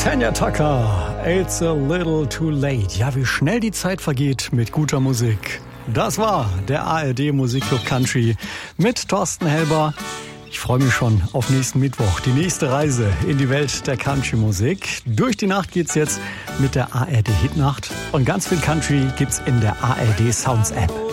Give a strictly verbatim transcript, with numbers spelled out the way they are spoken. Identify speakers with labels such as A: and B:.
A: Tanya Tucker, It's a Little Too Late. Ja, wie schnell die Zeit vergeht mit guter Musik. Das war der A R D Musikclub Country mit Thorsten Helber. Ich freue mich schon auf nächsten Mittwoch. Die nächste Reise in die Welt der Country-Musik. Durch die Nacht geht's jetzt mit der A R D Hitnacht. Und ganz viel Country gibt's in der A R D Sounds App.